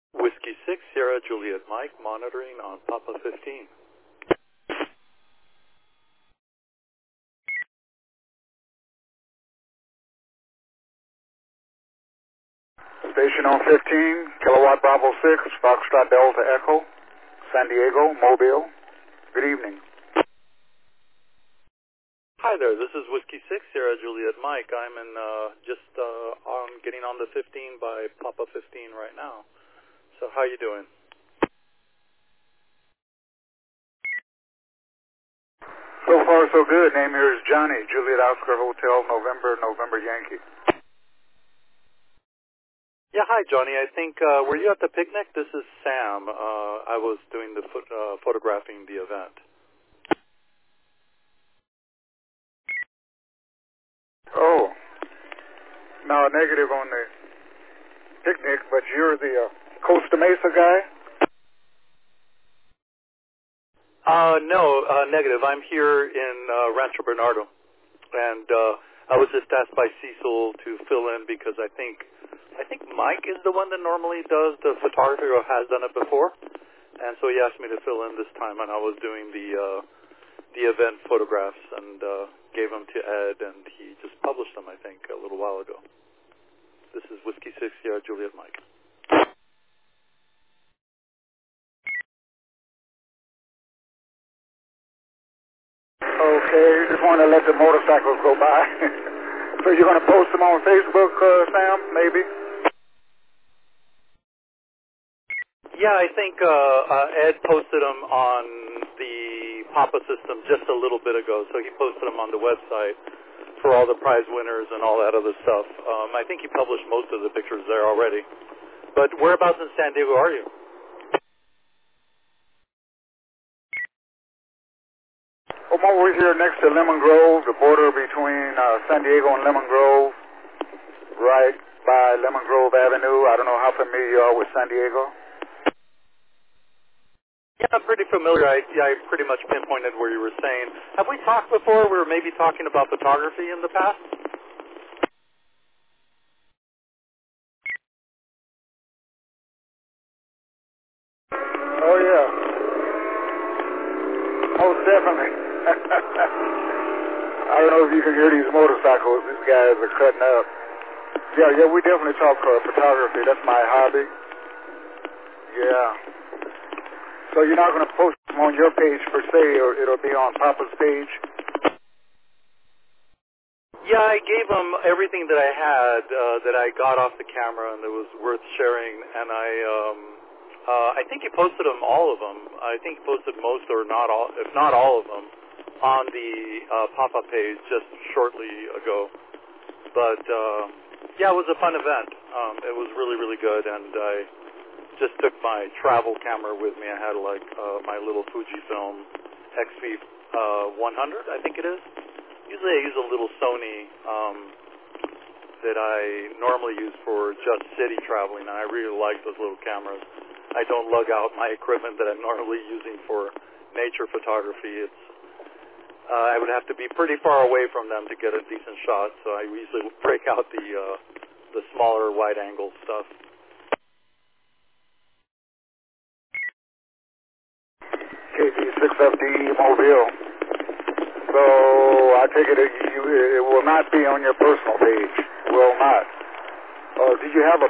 Whiskey 6, Sierra Juliet Mike, monitoring on Papa 15. Station on 15, Kilowatt Bravo 6, Foxtrot Delta Echo, San Diego, Mobile. Good evening. Hi there, this is Whiskey 6, Sierra Juliet Mike. I'm in getting on the 15 by Papa 15 right now. So how you doing? So far so good. Name here is Johnny, Juliet Oscar Hotel, November Yankee. Yeah, hi Johnny. I think, were you at the picnic? This is Sam. I was doing the photographing the event. Oh, no, negative on the picnic, but you're the Costa Mesa guy? No, negative. I'm here in Rancho Bernardo, and I was just asked by Cecil to fill in because I think Mike is the one that normally does the photography or has done it before, and so he asked me to fill in this time, and I was doing the event photographs and gave them to Ed, and he just published them, I think, a little while ago. This is Whiskey 6 Sierra Juliet Mike. Okay, just want to let the motorcycles go by. So you're going to post them on Facebook, Sam, maybe? Yeah, I think Ed posted them on the Papa system just a little bit ago, so he posted them on the website for all the prize winners and all that other stuff. I think he published most of the pictures there already. But whereabouts in San Diego are you? I'm over here next to Lemon Grove, the border between San Diego and Lemon Grove, right by Lemon Grove Avenue. I don't know how familiar you are with San Diego. Yeah, I'm pretty familiar. I pretty much pinpointed where you were saying. Have we talked before? We were maybe talking about photography in the past? Oh, yeah. Most definitely. I don't know if you can hear these motorcycles. These guys are cutting up. Yeah, we definitely talk photography. That's my hobby. Yeah. So you're not going to post them on your page per se, or it'll be on Papa's page? Yeah, I gave him everything that I had that I got off the camera and that was worth sharing, and I think he posted them, all of them. I think he posted most, or not all, if not all of them, on the Papa page just shortly ago. But yeah, it was a fun event. It was really, really good, and I just took my travel camera with me. I had like my little Fujifilm XV 100, I think it is. Usually I use a little Sony that I normally use for just city traveling, and I really like those little cameras. I don't lug out my equipment that I'm normally using for nature photography. It's I would have to be pretty far away from them to get a decent shot, so I usually break out the smaller wide-angle stuff. KT6FD Mobile. So I take it it will not be on your personal page. Will not. Do you have a